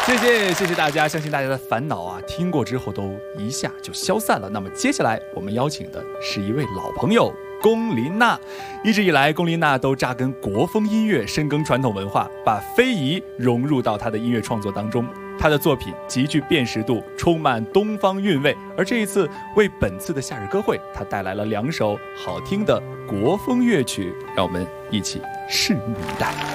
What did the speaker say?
谢谢大家，相信大家的烦恼啊，听过之后都一下就消散了。那么接下来我们邀请的是一位老朋友龚琳娜，一直以来龚琳娜都扎根国风音乐，深耕传统文化，把非遗融入到她的音乐创作当中。她的作品极具辨识度，充满东方韵味。而这一次为本次的夏日歌会，她带来了2首好听的国风乐曲，让我们一起拭目以待。